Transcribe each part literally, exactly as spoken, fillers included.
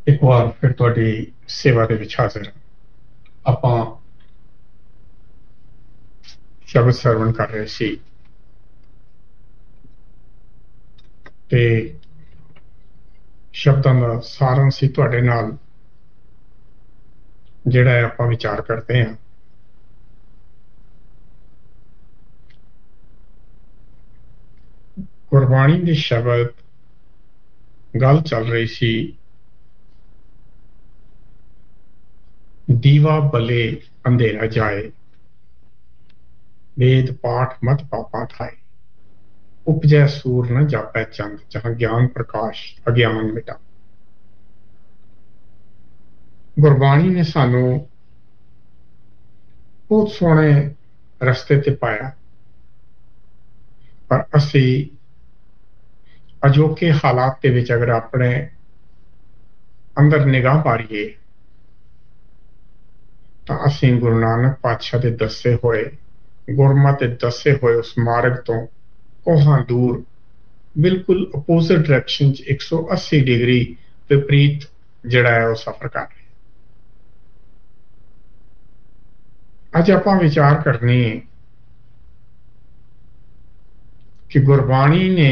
एक बार फिर तुहाडी सेवा दे विच हाज़र आपां शब्द सरवण कर रहे सी ते शब्दां दा सारांश ही तुहाडे नाल जिहड़ा है आपां विचार करते हैं। गुरबाणी दे शब्द गल चल रही सी दीवा बले अंधेरा जाए, वेद पाठ मत पापा थाए, उपजै सूर न जापै चंद, जहां ज्ञान प्रकाश अज्ञान मिटा। गुरबाणी ने सानू बहुत सोहने रस्ते ते पाया, पर असी अजोके हालात के विच अगर अपने अंदर निगाह मारीए तो असी गुरु नानक पातशाह के दसे हुए गुरमत के दसे हुए उस मार्ग तो कोहां दूर बिल्कुल अपोजिट डायरेक्शन एक सौ अस्सी डिग्री विपरीत जड़ा है वो सफर कर रहे। अज आपां विचार करनी है कि गुरबाणी ने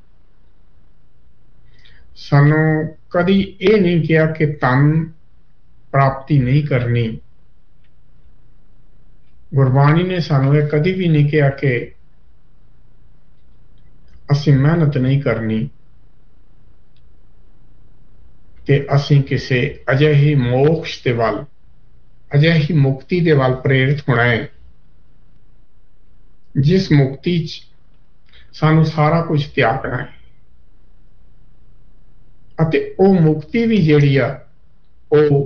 सानू कदी ये नहीं किया कि धन प्राप्ति नहीं करनी। गुरबाणी ने सानू ये कदी भी नहीं किया कि असी मेहनत नहीं करनी, कि असी किसी अजिही मोक्ष के वल अजिही मुक्ति के वल प्रेरित होना है जिस मुक्ति च सानू सारा कुछ त्यागना है। अते ओ मुक्ति भी जिहड़ी आ ओ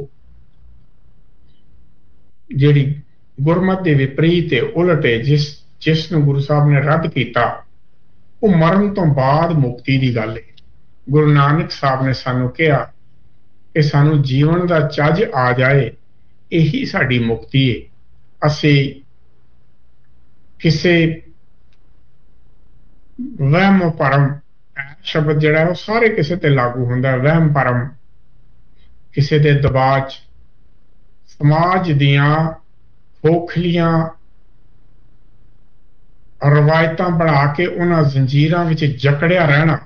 जिहड़ी गुरमत के विपरीत है, उलट है, जिस जिसनूं गुरु साहब ने रद्द किया वो मरण तो बाद मुक्ति की गल है। गुरु नानक साहब ने सानू कहा कि सानू जीवन का चज आ जाए, यही साडी मुक्ति है। असी किसी वहम भरम शब्द जिहड़ा है सारे किसी ते लागू हुंदा है। वहम भरम किसी दे दबाव च समाज दियां खोखलियां रवायतां बना के उन्हां जंजीरां विच जकड़िया रहना,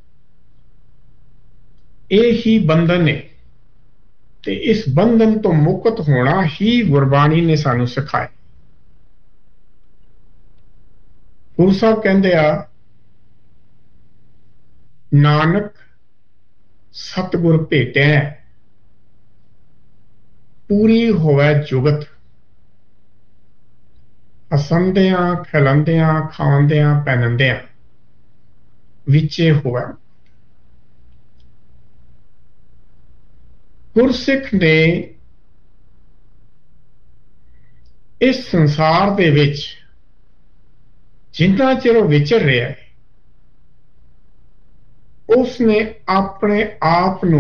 ये ही बंधन है। ते इस बंधन तो मुक्त होना ही गुरबाणी ने सानू सिखाया। गुरु साहब कहंदे आ नानक सतगुर भेटै पूरी होवै जुगत, हसंदियां खिलंदियां खांदियां पहनदियां विचे होवै। गुरसिख ने इस संसार दे विच जिन्ना चिर विचर रहा है उसने अपने आप नू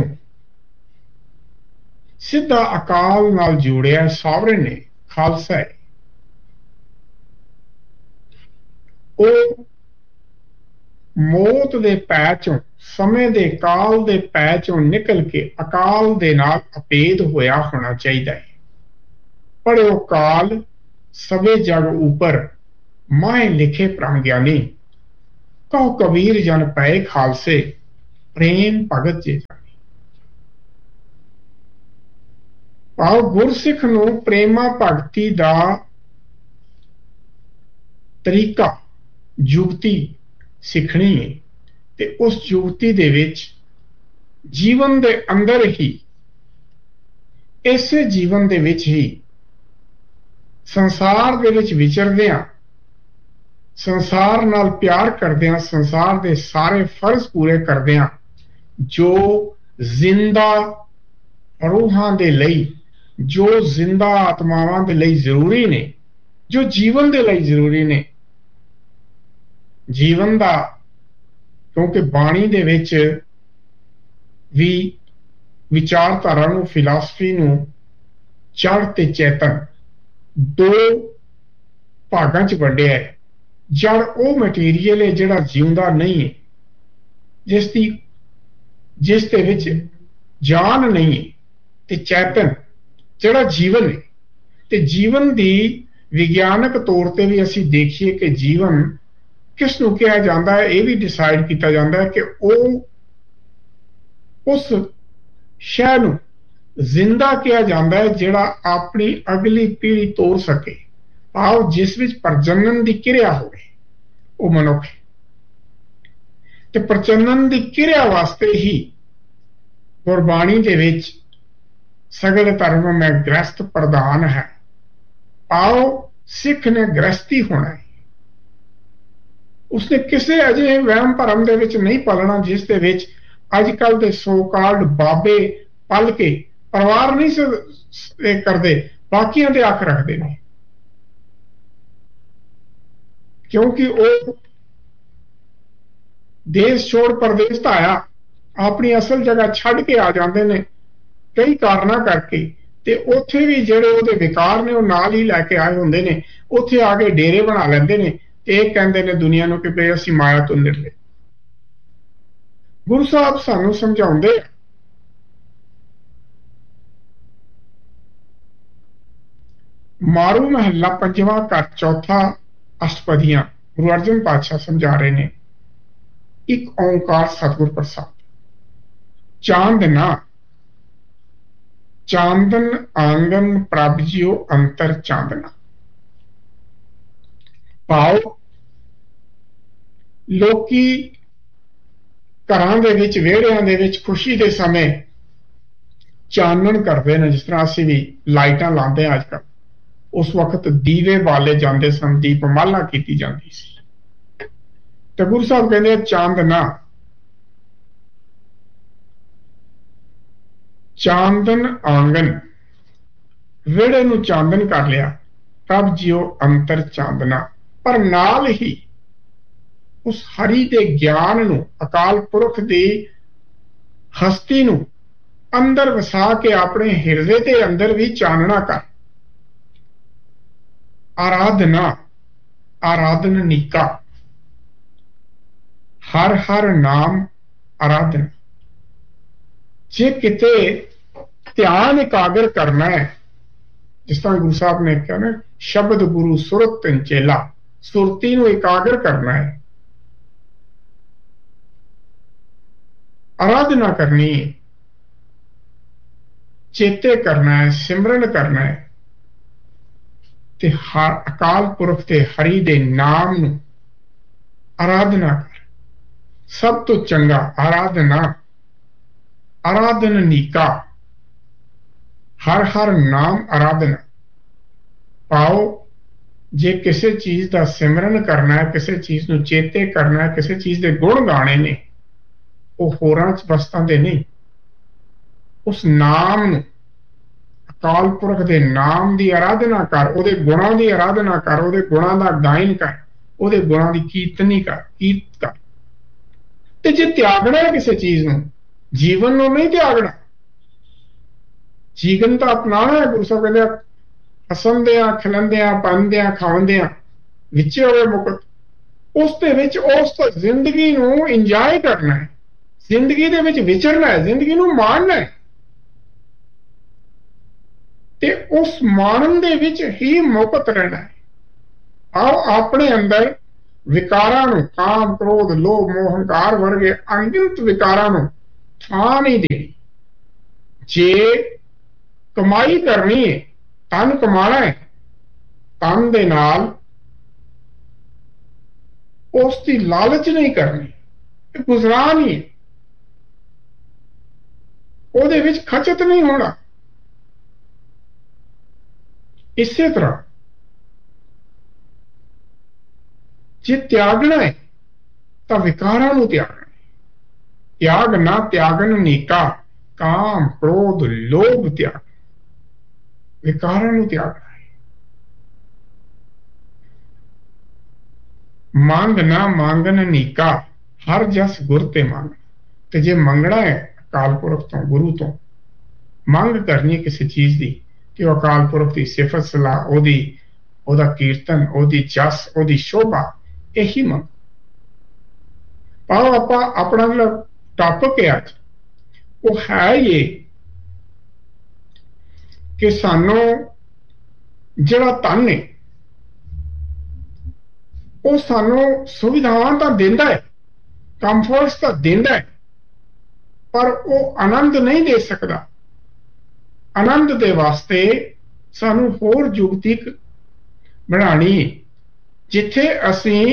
सीधा अकाल नाल जोड़िया। सावरे ने खालसा है, ओ मौत दे पै चों समय दे काल दे पै चों निकल के अकाल दे नाल अपेद होया होना चाहिए। पर वो काल सबे जग ऊपर माए लिखे प्राण ज्ञानी, कहो कबीर जन पए खालसे प्रेम भगत जे जानी। आओ गुरसिख नू प्रेमा भगती दा तरीका जुगती सीखनी है ते उस जुगती दे विच जीवन दे अंदर ही इस जीवन दे विच ही संसार दे विच विचरदियां संसार नाल प्यार करदियां संसार दे सारे फर्ज पूरे करदियां जो जिंदा रूहां दे लई जो जिंदा आत्मावां दे लई जरूरी ने, जो जीवन दे लई जरूरी ने। जीवन दा क्योंकि बाणी दे विच भी विचारधारा नूं फिलासफी नूं जड़ ते चेतन दो भागां च वंडिया है। जड़ वो मटीरियल है जिहड़ा जिउंदा नहीं है, जिसदी जिस दे विच जान नहीं है ते चैतन जिहड़ा जीवन है। ते जीवन की विज्ञानक तौर पर भी असी देखिए कि जीवन किस नूं कहा जाता है, यह भी डिसाइड किया जाता है कि वो उस शय नूं जिंदा कहा जाता है जिहड़ा अपनी अगली पीढ़ी तोड़ सके, आओ जिस विच प्रजनन की क्रिया होवे वो मनुख है। ते प्रजनन की क्रिया वास्ते ही गुरबाणी दे विच सगल धर्म में गृहस्थ प्रधान है। आओ सिख ने गृहस्थी होना है, उसने किसी अजे वहम भरम दे विच नहीं पलना जिस दे विच अजकल दे सो कॉल्ड बाबे पल के परिवार नहीं करते, बाकियां दे आख रखते हैं, क्योंकि वो देश छोड़ परदेश तो आया, अपनी असल जगह छड़ के आ जाते हैं कई कारणों करके। ते उत्थे भी जिहड़े उहदे विकार ने वो नाल ही लैके आए हुंदे ने, उत्थे आके डेरे बना लैंदे ने ते इह कहंदे ने दुनिया नूं कि भी असीं माया तो निरले। गुरु साहब सानूं समझाउंदे मारू महला पंजवां घर चौथा अष्टपदियां गुरु अर्जन पातशाह समझा रहे ने। एक ओंकार सतगुर प्रसाद। चांदना चांदन आंगन प्रभ जियो अंतर चांदना। पाओ लोकी घरां दे विच विहड़ियां दे विच खुशी दे समय चानन करते हैं, जिस तरह असीं भी लाइटां लाते हैं अजकल, उस वक्त दीवे बाले जाते सन, दीपमाला की जाती सी। तो गुरु साहब कहते चांदना चांदन आंगन, विहड़े नूं चांदन कर लिया, प्रभ जियो अंतर चांदना। पर नाल ही उस हरि दे ज्ञान नूं, अकाल पुरख दी हस्ती नूं अंदर वसा के अपने हिरदे के अंदर भी चानना कर। आराधना आराधन नीका, हर हर नाम आराधना। जे किते ध्यान एकाग्र करना है, जिस तरह गुरु साहब ने कहा ना, शब्द गुरु सुरत चेला, सुरती नूं एकाग्र करना है, आराधना करनी है, चेते करना है, सिमरन करना है, ते अकाल पुरख ते हरि दे नाम नूं आराधना कर। सब तो चंगा आराधना आराधन नीका, हर हर नाम आराधना। पाओ जे किसी चीज का सिमरन करना है, किसी चीज नूं चेते करना है, किसी चीज के गुण गाने ने, वो होरां वस्तां दे नहीं, उस नाम नूं, अकाल पुरख दे नाम की आराधना कर, उहदे गुणां की आराधना कर, उहदे गुणां दा गायन कर, उहदे गुणां की कीर्तनी कर, कीर्त कर। ते जे त्यागना है किसी चीज नूं, जीवन नूं नहीं त्यागना, जीवन तो अपनाना है। गुरु साहब कहते हसंदिया खिलंदिया पांदिया खावंदिया विच होवे मुकत, उस दे विच उस जिंदगी नूं इंजॉय करना है, जिंदगी दे विच विचरना है, जिंदगी नूं माणना है, ते उस माणन दे विच ही मुकत रहना है। आओ अपने अंदर विकारां नूं, काम क्रोध लोभ मोह हंकार वर्गे अनगिनत विकारां नूं थां नहीं देनी। जे कमाई करनी है, धन कमाना है, धन दे नाल उसकी लालच नहीं करनी, गुजरान ही है, उहदे विच खचत नहीं होना। इसे तरह जे त्यागना है तो विकारां नूं त्यागना है। त्याग ना त्यागन नीका, काम क्रोध लोभ त्याग, विकारां नूं त्यागना है। मांग ना मांगन नीका, हर जस गुर ते मांग। ते जे मंगना है अकाल पुरख तो, गुरु तो, मंग करनी है किसी चीज की, कि वह अकाल पुरख की सिफत सलाह, ओदी ओदा कीर्तन, ओदी जस, ओदी शोभा, यही मंग। पाओ आप अपना जो टॉपिक है अज, ਉਹ ਹੈ ਹੀ ਇਹ ਕਿ ਸਾਨੂੰ ਜਿਹੜਾ ਧਨ ਹੈ ਉਹ ਸਾਨੂੰ ਸੁਵਿਧਾਵਾਂ ਤਾਂ ਦਿੰਦਾ ਹੈ, ਕੰਫਰਟਸ ਤਾਂ ਦਿੰਦਾ ਹੈ, ਪਰ ਉਹ ਆਨੰਦ ਨਹੀਂ ਦੇ ਸਕਦਾ। ਆਨੰਦ ਦੇ ਵਾਸਤੇ ਸਾਨੂੰ ਹੋਰ ਜੁਗਤੀ ਬਣਾਉਣੀ ਹੈ, ਜਿੱਥੇ ਅਸੀਂ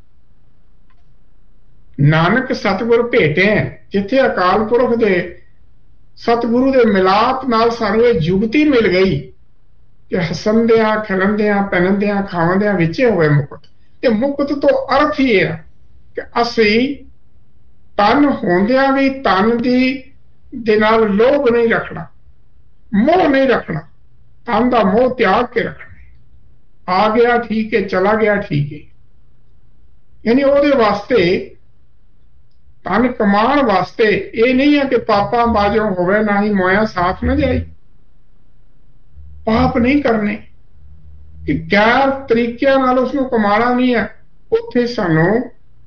ਨਾਨਕ ਸਤਿਗੁਰ ਭੇਟੇ, ਜਿੱਥੇ ਅਕਾਲ ਪੁਰਖ ਦੇ ਸਤਿਗੁਰੂ ਦੇ ਮਿਲਾਪ ਨਾਲ ਸਾਨੂੰ ਇਹ ਜੁਗਤੀ ਮਿਲ ਗਈ ਕਿ ਹੱਸਣਦਿਆਂ ਖਿਲਣਦਿਆਂ ਪਹਿਨਦਿਆਂ ਖਾਵੰਦਿਆਂ ਵਿੱਚੇ ਹੋਵੇ ਮੁਕਤ। ਤੇ ਮੁਕਤ ਤੋਂ ਅਰਥ ਹੀ ਹੈ ਕਿ ਅਸੀਂ ਤਨ ਹੁੰਦਿਆਂ ਵੀ ਤਨ ਦੀ ਦੇ ਨਾਲ ਲੋਭ ਨਹੀਂ ਰੱਖਣਾ, ਮੋਹ ਨਹੀਂ ਰੱਖਣਾ, ਤਨ ਦਾ ਮੋਹ ਤਿਆਗ ਕੇ ਰੱਖਣਾ। ਆ ਗਿਆ ਠੀਕ ਹੈ, ਚਲਾ ਗਿਆ ਠੀਕ ਹੈ। ਯਾਨੀ ਉਹਦੇ ਵਾਸਤੇ ਤਨ ਕਮਾਉਣ ਵਾਸਤੇ ਇਹ ਨਹੀਂ ਹੈ ਕਿ ਪਾਪਾਂ ਬਾਝੋਂ ਹੋਵੇ ਨਾ ਹੀ ਮੋਇਆ ਸਾਥ ਨਾ ਜਾਈ। ਪਾਪ ਨਹੀਂ ਕਰਨੇ ਕਿ ਗੈਰ ਤਰੀਕਿਆਂ ਨਾਲ ਉਸਨੂੰ ਕਮਾਉਣਾ ਨਹੀਂ ਹੈ। ਉੱਥੇ ਸਾਨੂੰ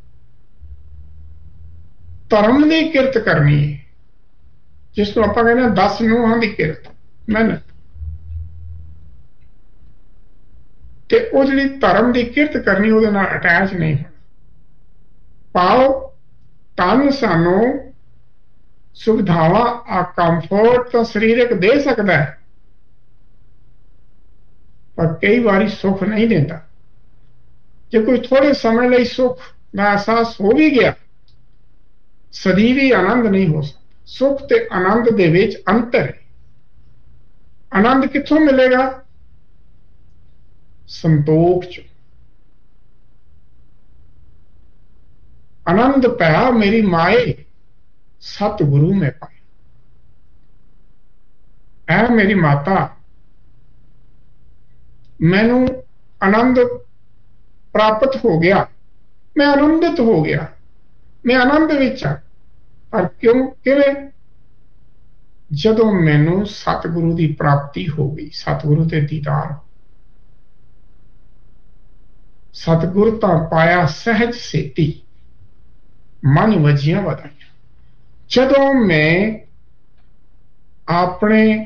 ਧਰਮ ਦੀ ਕਿਰਤ ਕਰਨੀ ਹੈ, ਜਿਸ ਨੂੰ ਆਪਾਂ ਕਹਿੰਦੇ ਹਾਂ ਦਸ ਨੂੰਹਾਂ ਦੀ ਕਿਰਤ, ਮਿਹਨਤ। ਤੇ ਉਹ ਜਿਹੜੀ ਧਰਮ ਦੀ ਕਿਰਤ ਕਰਨੀ ਉਹਦੇ ਨਾਲ ਅਟੈਚ ਨਹੀਂ ਹੋਣਾ। ਪਾਓ ਤਨ ਸਾਨੂੰ ਸੁਵਿਧਾਵਾਂ ਆ ਕੰਫਰਟ ਤਾਂ ਸਰੀਰਕ ਦੇ ਸਕਦਾ ਹੈ, ਪਰ ਕਈ ਵਾਰੀ ਸੁੱਖ ਨਹੀਂ ਦਿੰਦਾ। ਜੇ ਕੋਈ ਥੋੜੇ ਸਮੇਂ ਲਈ ਸੁੱਖ ਦਾ ਅਹਿਸਾਸ ਹੋ ਵੀ ਗਿਆ, ਸਦੀਵੀ ਆਨੰਦ ਨਹੀਂ ਹੋ ਸਕਦਾ। ਸੁੱਖ ਤੇ ਆਨੰਦ ਦੇ ਵਿੱਚ ਅੰਤਰ ਹੈ। ਆਨੰਦ ਕਿੱਥੋਂ ਮਿਲੇਗਾ? ਸੰਤੋਖ ਚ। ਆਨੰਦ ਪਿਆ ਮੇਰੀ ਮਾਏ ਸਤਿਗੁਰੂ ਮੈਂ ਪਾਇਆ। ਐ ਮੇਰੀ ਮਾਤਾ, ਮੈਨੂੰ ਆਨੰਦ ਪ੍ਰਾਪਤ ਹੋ ਗਿਆ, ਮੈਂ ਆਨੰਦਿਤ ਹੋ ਗਿਆ, ਮੈਂ ਆਨੰਦ ਵਿੱਚ ਆ। ਪਰ ਕਿਉਂ? ਕਿਵੇਂ? ਜਦੋਂ ਮੈਨੂੰ ਸਤਿਗੁਰੂ ਦੀ ਪ੍ਰਾਪਤੀ ਹੋ ਗਈ, ਸਤਿਗੁਰੂ ਤੇ ਦੀਦਾਰ। ਸਤਿਗੁਰ ਤਾਂ ਪਾਇਆ ਸਹਿਜ ਸੇਤੀ, ਮਨ ਵਜੀਆਂ ਵਧਾਈਆਂ। ਜਦੋਂ ਮੈਂ ਆਪਣੇ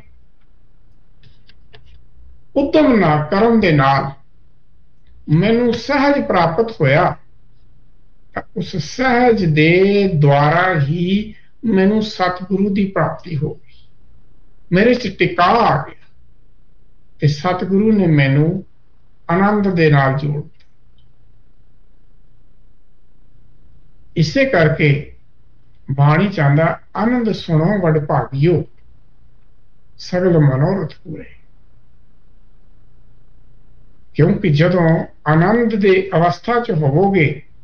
ਉਦਮ ਨਾ ਕਰਮ ਦੇ ਨਾਲ ਮੈਨੂੰ ਸਹਿਜ ਪ੍ਰਾਪਤ ਹੋਇਆ, ਤਾਂ ਉਸ ਸਹਿਜ ਦੇ ਦੁਆਰਾ ਹੀ ਮੈਨੂੰ ਸਤਿਗੁਰੂ ਦੀ ਪ੍ਰਾਪਤੀ ਹੋ ਗਈ। ਮੇਰੇ ਚ ਟਿਕਾ ਆ ਗਿਆ ਤੇ ਸਤਿਗੁਰੂ ਨੇ ਮੈਨੂੰ ਆਨੰਦ ਦੇ ਨਾਲ ਜੋੜ ਦਿੱਤਾ। ਇਸੇ ਕਰਕੇ ਬਾਣੀ ਚਾਹੁੰਦਾ, ਆਨੰਦ ਸੁਣੋ ਵਡ ਭਾਗਿਓ ਸਗਲ ਮਨੋਰਥ ਪੂਰੇ। ਕਿਉਂਕਿ ਜਦੋਂ ਆਨੰਦ ਦੇ ਅਵਸਥਾ ਚ ਹੋਵੋਗੇ,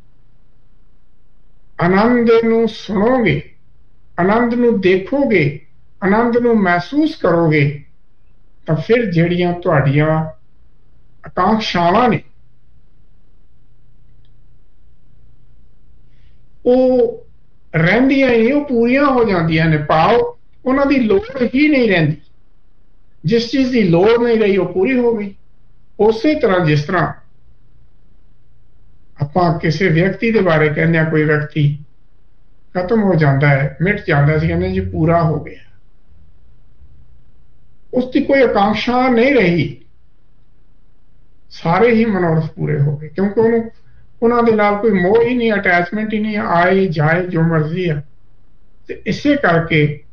ਆਨੰਦ ਨੂੰ ਸੁਣੋਗੇ, ਆਨੰਦ ਨੂੰ ਦੇਖੋਗੇ, ਆਨੰਦ ਨੂੰ ਮਹਿਸੂਸ ਕਰੋਗੇ, ਤਾਂ ਫਿਰ ਜਿਹੜੀਆਂ ਤੁਹਾਡੀਆਂ ਆਕਾਂਖਸ਼ਾਵਾਂ ਨੇ ਉਹ ਰਹਿੰਦੀਆਂ ਹੀ, ਉਹ ਪੂਰੀਆਂ ਹੋ ਜਾਂਦੀਆਂ ਨੇ। ਭਾਵ ਉਹਨਾਂ ਦੀ ਲੋੜ ਹੀ ਨਹੀਂ ਰਹਿੰਦੀ। ਜਿਸ ਚੀਜ਼ ਦੀ ਲੋੜ ਨਹੀਂ ਰਹੀ ਉਹ ਪੂਰੀ ਹੋ ਗਈ। ਉਸੇ ਤਰ੍ਹਾਂ ਜਿਸ ਤਰ੍ਹਾਂ ਆਪਾਂ ਕਿਸੇ ਵਿਅਕਤੀ ਦੇ ਬਾਰੇ ਕਹਿੰਦੇ ਹਾਂ, ਕੋਈ ਵਿਅਕਤੀ ਖਤਮ ਹੋ ਜਾਂਦਾ ਹੈ, ਮਿਟ ਜਾਂਦਾ ਸੀ, ਕਹਿੰਦੇ ਜੀ ਪੂਰਾ ਹੋ ਗਿਆ। ਉਸ ਦੀ ਕੋਈ ਆਕਾਂक्षा ਨਹੀਂ ਰਹੀ, ਸਾਰੇ ਹੀ ਮਨੋਰਥ ਪੂਰੇ ਹੋ ਗਏ, ਕਿਉਂਕਿ ਉਹਨੂੰ ਉਹਨਾਂ ਦੇ ਨਾਲ ਕੋਈ ਮੋਹ ਹੀ ਨਹੀਂ, ਅਟੈਚਮੈਂਟ ਹੀ ਨਹੀਂ, ਆਏ ਜਾਏ ਜੋ ਮਰਜ਼ੀ ਆ। ਤੇ ਇਸੇ ਕਰਕੇ